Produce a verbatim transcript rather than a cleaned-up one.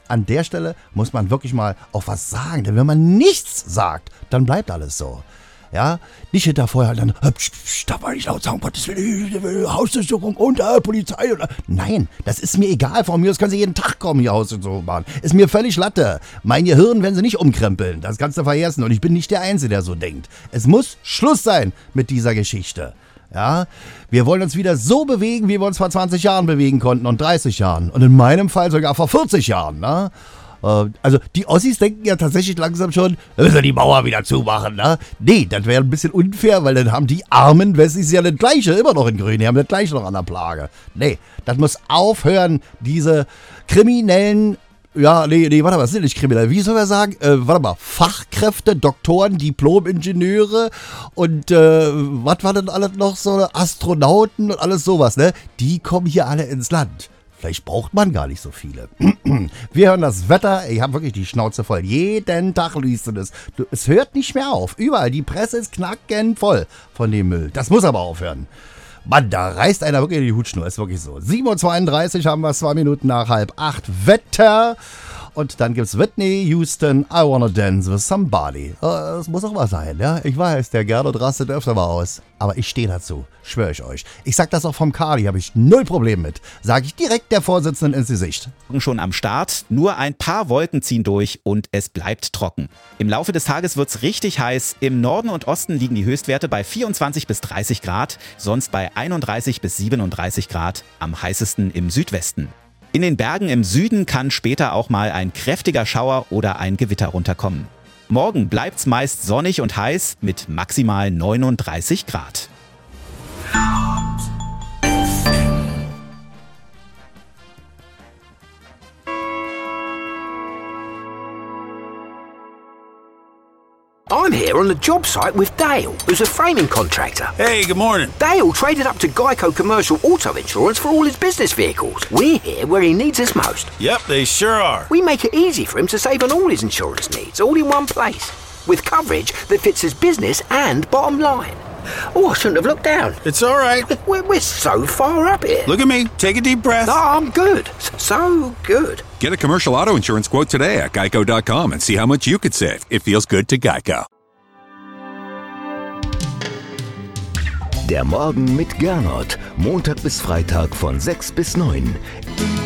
an der Stelle muss man wirklich mal auch was sagen. Denn wenn man nichts sagt, dann bleibt alles so. Ja, nicht hinter vorher dann, psch, psch, darf man nicht laut sagen, Gottes Willen, Hausdurchsuchung und äh, Polizei. Und, äh. Nein, das ist mir egal. Von mir aus können Sie jeden Tag kommen, hier Hausdurchsuchung machen. Ist mir völlig Latte. Mein Gehirn werden Sie nicht umkrempeln. Das kannst du vergessen. Und ich bin nicht der Einzige, der so denkt. Es muss Schluss sein mit dieser Geschichte. Ja, wir wollen uns wieder so bewegen, wie wir uns vor zwanzig Jahren bewegen konnten und dreißig Jahren. Und in meinem Fall sogar vor vierzig Jahren, ne? Also die Ossis denken ja tatsächlich langsam schon, wir müssen die Mauer wieder zumachen, ne? Nee, das wäre ein bisschen unfair, weil dann haben die armen Wessis ja das Gleiche, immer noch in Grün, die haben das Gleiche noch an der Plage. Nee, das muss aufhören, diese kriminellen, ja, nee, nee, warte mal, das sind nicht kriminell, wie soll man sagen, äh, warte mal, Fachkräfte, Doktoren, Diplom-Ingenieure und, äh, was war denn alles noch so, Astronauten und alles sowas, ne? Die kommen hier alle ins Land. Vielleicht braucht man gar nicht so viele. Wir hören das Wetter. Ich habe wirklich die Schnauze voll. Jeden Tag liest du das. Du, es hört nicht mehr auf. Überall. Die Presse ist knackend voll von dem Müll. Das muss aber aufhören. Mann, da reißt einer wirklich in die Hutschnur. Ist wirklich so. sieben Uhr zweiunddreißig haben wir, zwei Minuten nach halb acht. Wetter. Und dann gibt's Whitney Houston, I Wanna Dance with Somebody. Das muss auch was sein, ja? Ich weiß, der Gernot rastet öfter mal aus. Aber ich stehe dazu, schwöre ich euch. Ich sag das auch vom Kali, habe ich null Problem mit. Sag ich direkt der Vorsitzenden ins Gesicht. Schon am Start, nur ein paar Wolken ziehen durch und es bleibt trocken. Im Laufe des Tages wird's richtig heiß. Im Norden und Osten liegen die Höchstwerte bei vierundzwanzig bis dreißig Grad, sonst bei einunddreißig bis siebenunddreißig Grad, am heißesten im Südwesten. In den Bergen im Süden kann später auch mal ein kräftiger Schauer oder ein Gewitter runterkommen. Morgen bleibt's meist sonnig und heiß mit maximal neununddreißig Grad. I'm here on the job site with Dale, who's a framing contractor. Hey, good morning. Dale traded up to Geico Commercial Auto Insurance for all his business vehicles. We're here where he needs us most. Yep, they sure are. We make it easy for him to save on all his insurance needs, all in one place, with coverage that fits his business and bottom line. Oh, I shouldn't have looked down. It's all right. We're, we're so far up here. Look at me. Take a deep breath. No, I'm good. So good. Get a commercial auto insurance quote today at geico dot com and see how much you could save. It feels good to Geico. Der Morgen mit Gernot. Montag bis Freitag von sechs bis neun.